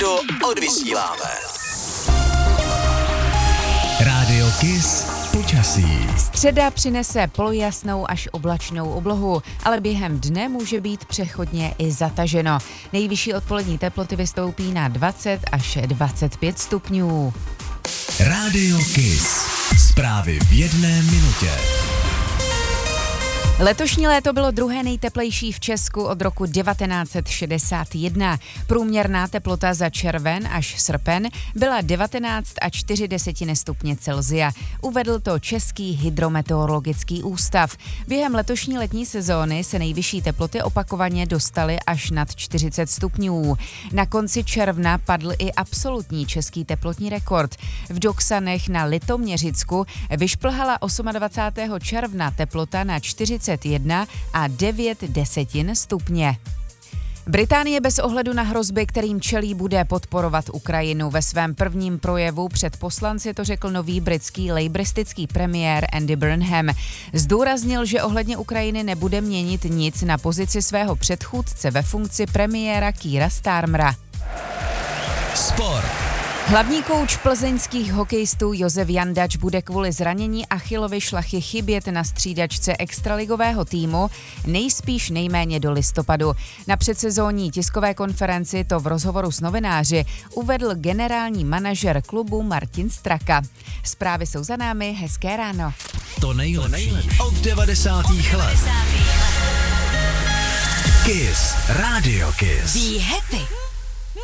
odvysíláme. Rádio Kiss počasí. Středa přinese polojasnou až oblačnou oblohu, ale během dne může být přechodně i zataženo. Nejvyšší odpolední teploty vystoupí na 20 až 25 stupňů. Rádio Kiss. Zprávy v jedné minutě. Letošní léto bylo druhé nejteplejší v Česku od roku 1961. Průměrná teplota za červen až srpen byla 19,4 stupně Celsia. Uvedl to Český hydrometeorologický ústav. Během letošní letní sezóny se nejvyšší teploty opakovaně dostaly až nad 40 stupňů. Na konci června padl i absolutní český teplotní rekord. V Doksanech na Litoměřicku vyšplhala 28. června teplota na 41,9 stupně. Británie bez ohledu na hrozby, kterým čelí, bude podporovat Ukrajinu. Ve svém prvním projevu před poslanci to řekl nový britský lejbristický premiér Andy Burnham. Zdůraznil, že ohledně Ukrajiny nebude měnit nic na pozici svého předchůdce ve funkci premiéra Keira Starmera. Sport. Hlavní kouč plzeňských hokejistů Josef Jandač bude kvůli zranění Achillovy šlachy chybět na střídačce extraligového týmu nejspíš nejméně do listopadu. Na předsezónní tiskové konferenci to v rozhovoru s novináři uvedl generální manažer klubu Martin Straka. Zprávy jsou za námi, hezké ráno. To nejlepší od 90. let. Kiss. Rádio Kiss. Be happy.